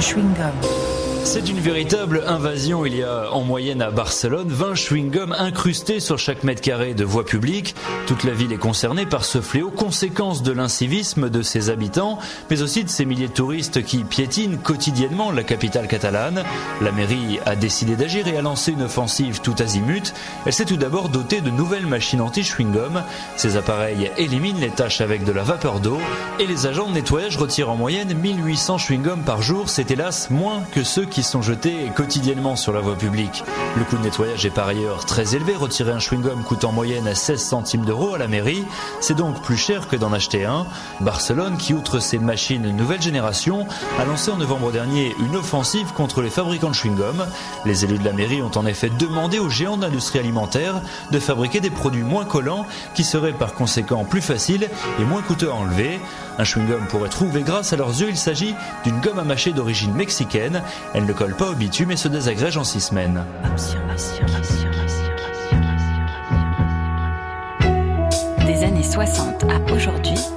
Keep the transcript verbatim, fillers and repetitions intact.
chewing-gum. C'est une véritable invasion. Il y a en moyenne à Barcelone vingt chewing-gums incrustés sur chaque mètre carré de voie publique. Toute la ville est concernée par ce fléau, conséquence de l'incivisme de ses habitants, mais aussi de ces milliers de touristes qui piétinent quotidiennement la capitale catalane. La mairie a décidé d'agir et a lancé une offensive tout azimut. Elle s'est tout d'abord dotée de nouvelles machines anti-chewing-gum. Ces appareils éliminent les taches avec de la vapeur d'eau et les agents de nettoyage retirent en moyenne mille huit cents chewing-gums par jour. C'est hélas moins que ceux qui sont jetés quotidiennement sur la voie publique. Le coût de nettoyage est par ailleurs très élevé. Retirer un chewing-gum coûte en moyenne à seize centimes d'euros à la mairie. C'est donc plus cher que d'en acheter un. Barcelone, qui outre ses machines nouvelle génération, a lancé en novembre dernier une offensive contre les fabricants de chewing-gum. Les élus de la mairie ont en effet demandé aux géants de l'industrie alimentaire de fabriquer des produits moins collants qui seraient par conséquent plus faciles et moins coûteux à enlever. Un chewing-gum pourrait trouver grâce à leurs yeux. Il s'agit d'une gomme à mâcher d'origine mexicaine. Elle ne colle pas au bitume et se désagrège en six semaines. Des années soixante à aujourd'hui,